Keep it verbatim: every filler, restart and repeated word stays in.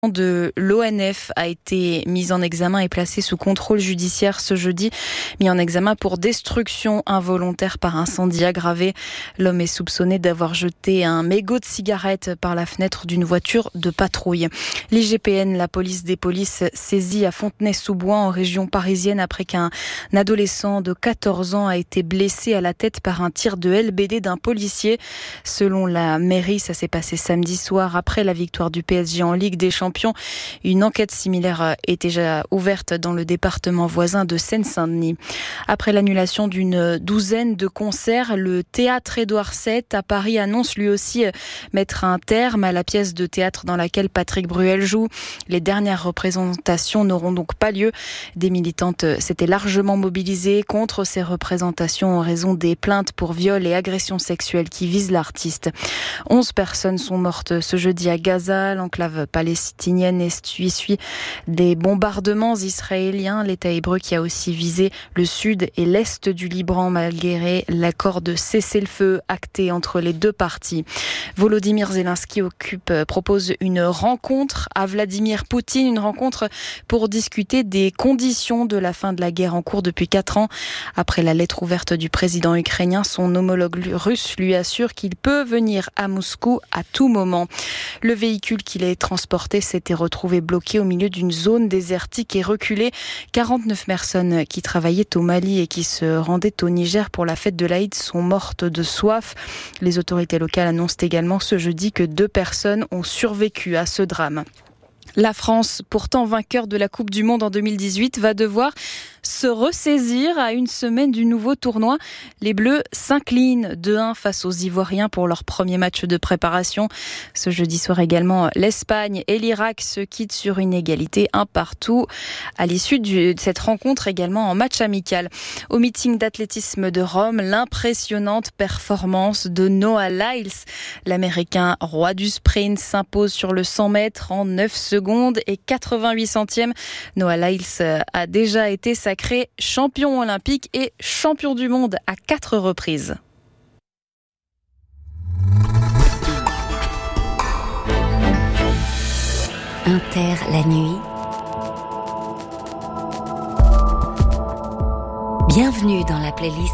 de l'O N F a été mis en examen et placé sous contrôle judiciaire ce jeudi, mis en examen pour destruction involontaire par incendie aggravé. L'homme est soupçonné d'avoir jeté un mégot de cigarette par la fenêtre d'une voiture de patrouille. L'I G P N, la police des polices, saisie à Fontenay-sous-Bois en région parisienne après qu'un adolescent de quatorze ans a été blessé à la tête par un tir de L B D d'un policier. Selon la mairie, ça s'est passé samedi soir après la victoire du P S G en Ligue des Champions. Une enquête similaire est déjà ouverte dans le département voisin de Seine-Saint-Denis. Après l'annulation d'une douzaine de concerts, le théâtre Édouard sept à Paris annonce lui aussi mettre un terme à la pièce de théâtre dans laquelle Patrick Bruel joue. Les dernières représentations n'auront donc pas lieu. Des militantes s'étaient largement mobilisées contre ces représentations en raison des plaintes pour viol et agressions sexuelles qui visent l'artiste. Onze personnes sont mortes ce jeudi à Gaza, l'enclave palestinienne essuie des bombardements israéliens. L'État hébreu qui a aussi visé le sud et l'est du Liban malgré l'accord de cessez-le-feu acté entre les deux parties. Volodymyr Zelensky occupe, propose une rencontre à Vladimir Poutine, une rencontre pour discuter des conditions de la fin de la guerre en cours depuis quatre ans. Après la lettre ouverte du président ukrainien, son homologue russe lui assure qu'il peut venir à Moscou à tout moment. Le véhicule qu'il a transporté s'était retrouvé bloqué au milieu d'une zone désertique et reculée. quarante-neuf personnes qui travaillaient au Mali et qui se rendaient au Niger pour la fête de l'Aïd sont mortes de soif. Les autorités locales annoncent également ce jeudi que deux personnes ont survécu à ce drame. La France, pourtant vainqueur de la Coupe du Monde en deux mille dix-huit, va devoir se ressaisir à une semaine du nouveau tournoi. Les Bleus s'inclinent deux un face aux Ivoiriens pour leur premier match de préparation. Ce jeudi soir également, l'Espagne et l'Irak se quittent sur une égalité un partout à l'issue de cette rencontre également en match amical. Au meeting d'athlétisme de Rome, l'impressionnante performance de Noah Lyles. L'Américain roi du sprint s'impose sur le cent mètres en neuf secondes et quatre-vingt-huit centièmes. Noah Lyles a déjà été sacré champion olympique et champion du monde à quatre reprises. Inter la nuit. Bienvenue dans la playlist